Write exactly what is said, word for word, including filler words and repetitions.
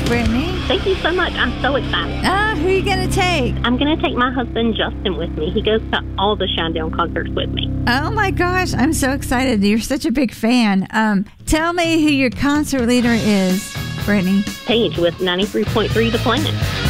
Brittany. Thank you so much. I'm so excited. Ah, who are you going to take? I'm going to take my husband, Justin, with me. He goes to all the Shinedown concerts with me. Oh, my gosh. I'm so excited. You're such a big fan. Um, tell me who your concert leader is, Brittany. Paige with ninety-three point three The Planet.